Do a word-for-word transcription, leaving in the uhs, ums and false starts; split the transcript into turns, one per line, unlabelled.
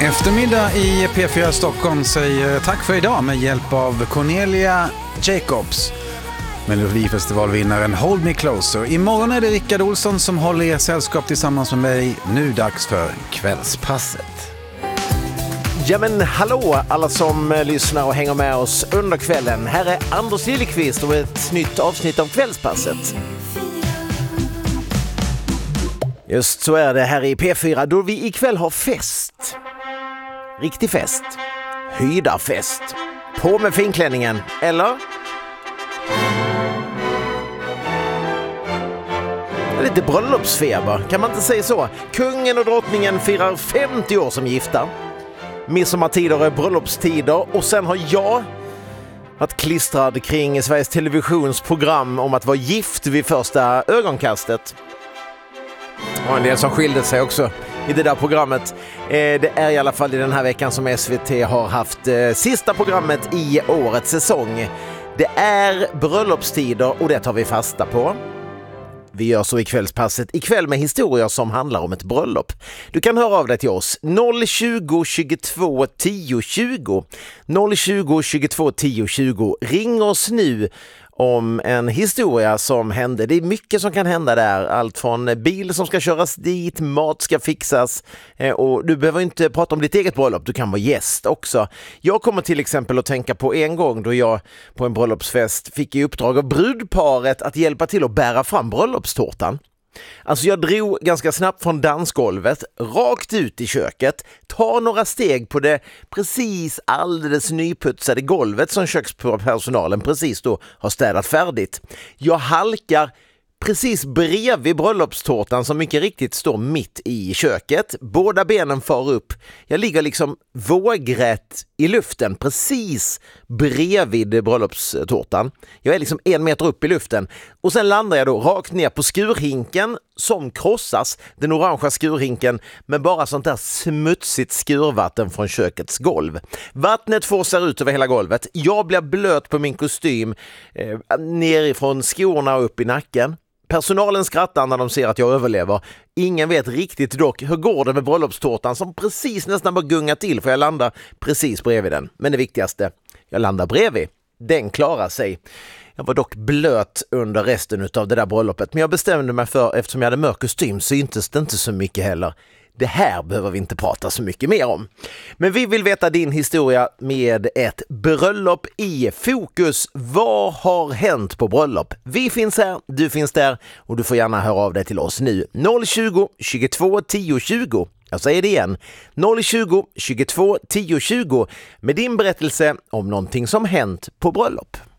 Eftermiddag i P fyra Stockholm säger tack för idag med hjälp av Cornelia Jacobs, Melodifestivalvinnaren Hold Me Closer. Imorgon är det Rickard Olsson som håller er sällskap tillsammans med mig. Nu dags för Kvällspasset.
Ja men hallå alla som lyssnar och hänger med oss under kvällen. Här är Anders Lillekvist och ett nytt avsnitt av Kvällspasset. Just så är det här i P fyra då vi ikväll har fest. Riktig fest. Höjdarfest. På med finklänningen, eller? Lite bröllopsfeber, kan man inte säga så? Kungen och drottningen firar femtio år som gifta. Midsommartider är bröllopstider och sen har jag varit klistrad kring Sveriges Televisions program om att vara gift vid första ögonkastet. Och en del som skilde sig också i det där programmet. Det är i alla fall i den här veckan som S V T har haft sista programmet i årets säsong. Det är bröllopstider och det tar vi fasta på. Vi gör så i Kvällspasset ikväll med historier som handlar om ett bröllop. Du kan höra av dig till oss noll tjugo tjugotvå tio tjugo. noll tjugo tjugotvå tio tjugo. Ring oss nu om en historia som hände. Det är mycket som kan hända där. Allt från bil som ska köras dit, mat ska fixas. Och du behöver inte prata om ditt eget bröllop, du kan vara gäst också. Jag kommer till exempel att tänka på en gång då jag på en bröllopsfest fick i uppdrag av brudparet att hjälpa till att bära fram bröllopstårtan. Alltså jag drog ganska snabbt från dansgolvet rakt ut i köket, tar några steg på det precis alldeles nyputsade golvet som kökspersonalen precis då har städat färdigt. Jag halkar precis bredvid bröllopstårtan som mycket riktigt står mitt i köket. Båda benen far upp. Jag ligger liksom vågrätt i luften precis bredvid bröllopstårtan. Jag är liksom en meter upp i luften. Och sen landar jag då rakt ner på skurhinken som krossas. Den orangea skurhinken med bara sånt där smutsigt skurvatten från kökets golv. Vattnet forsar ut över hela golvet. Jag blir blöt på min kostym eh, nerifrån skorna och upp i nacken. Personalen skrattar när de ser att jag överlever. Ingen vet riktigt dock hur går det med bröllopstårtan som precis nästan bara gungar till för jag landar precis bredvid den. Men det viktigaste, jag landar bredvid. Den klarar sig. Jag var dock blöt under resten av det där bröllopet. Men jag bestämde mig för, eftersom jag hade mörk kostym syntes det inte så mycket heller. Det här behöver vi inte prata så mycket mer om. Men vi vill veta din historia med ett bröllop i fokus. Vad har hänt på bröllop? Vi finns här, du finns där och du får gärna höra av dig till oss nu. noll tjugo tjugotvå tio tjugo. Jag säger det igen. noll tjugo tjugotvå tio tjugo med din berättelse om någonting som hänt på bröllop.